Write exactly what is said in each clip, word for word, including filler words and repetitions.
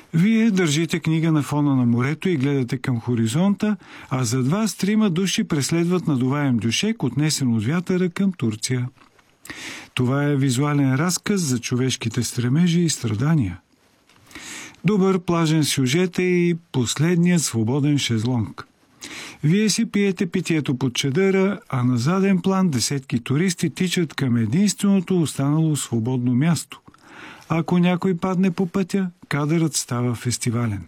Вие държите книга на фона на морето и гледате към хоризонта, а зад вас трима души преследват надуваем дюшек, отнесен от вятъра към Турция. Това е визуален разказ за човешките стремежи и страдания. Добър плажен сюжет е и последният свободен шезлонг. Вие си пиете питието под чадъра, а на заден план десетки туристи тичат към единственото останало свободно място. Ако някой падне по пътя, кадърът става фестивален.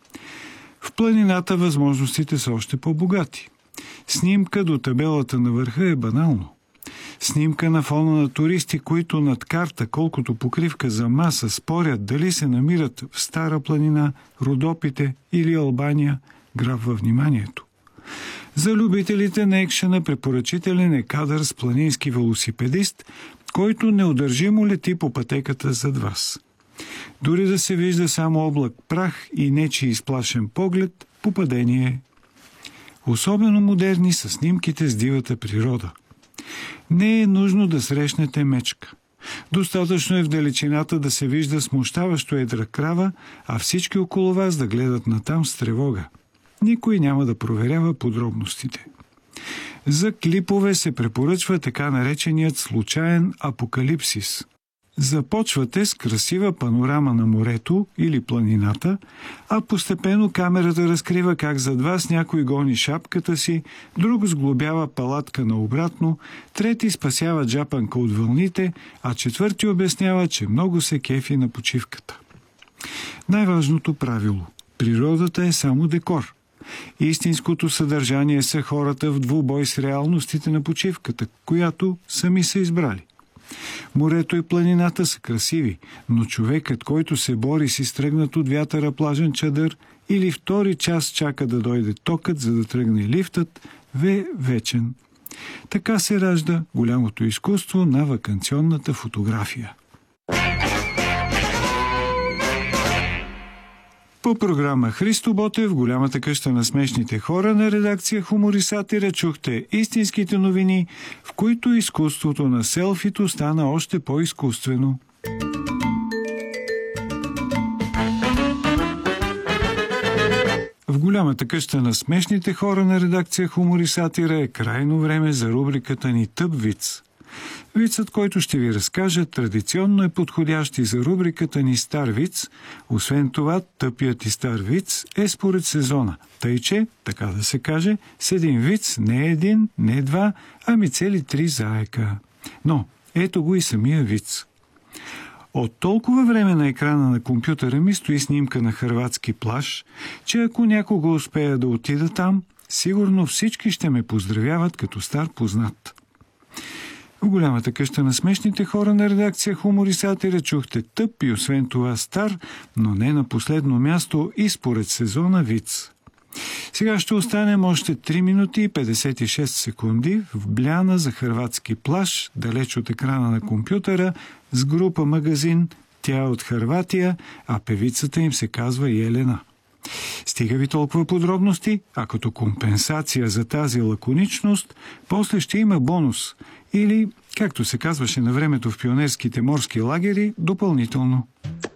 В планината възможностите са още по-богати. Снимка до табелата на върха е банално. Снимка на фона на туристи, които над карта, колкото покривка за маса, спорят дали се намират в Стара планина, Родопите или Албания, грабва вниманието. За любителите на екшена препоръчителен е кадър с планински велосипедист, който неудържимо лети по пътеката зад вас. Дори да се вижда само облак прах и нечи изплашен поглед, попадение е. Особено модерни са снимките с дивата природа. Не е нужно да срещнете мечка. Достатъчно е в далечината да се вижда смущаващо едра крава, а всички около вас да гледат натам с тревога. Никой няма да проверява подробностите. За клипове се препоръчва така нареченият случаен апокалипсис. Започвате с красива панорама на морето или планината, а постепенно камерата разкрива как зад вас някой гони шапката си, друг сглобява палатка наобратно, трети спасява джапанка от вълните, а четвърти обяснява, че много се кефи на почивката. Най-важното правило – природата е само декор. Истинското съдържание са хората в двубой с реалностите на почивката, която сами са избрали. Морето и планината са красиви, но човекът, който се бори с изтръгнат от вятъра плажен чадър или втори час чака да дойде токът, за да тръгне лифтът, ве вечен. Така се ражда голямото изкуство на ваканционната фотография. По програма Христо Ботев, голямата къща на смешните хора на редакция Хумор и сатира, чухте истинските новини, в които изкуството на селфито стана още по-изкуствено. В голямата къща на смешните хора на редакция Хумор и сатира е крайно време за рубриката ни Тъп виц. Вицът, който ще ви разкажа, традиционно е подходящ и за рубриката ни Стар виц. Освен това, тъпият и стар виц е според сезона. Тъй че, така да се каже, с един виц не един, не два, ами цели три заека. Но, ето го и самия виц. От толкова време на екрана на компютъра ми стои снимка на хърватски плаж, че ако някога успея да отида там, сигурно всички ще ме поздравяват като стар познат. В голямата къща на смешните хора на редакция Хумор и сатира чухте тъп и освен това стар, но не на последно място и според сезона виц. Сега ще останем още три минути и петдесет и шест секунди в бляна за хърватски плаж, далеч от екрана на компютъра, с група магазин. Тя е от Хърватия, а певицата им се казва Елена. Стига ви толкова подробности, а като компенсация за тази лаконичност, после ще има бонус или, както се казваше на времето в пионерските морски лагери, допълнително.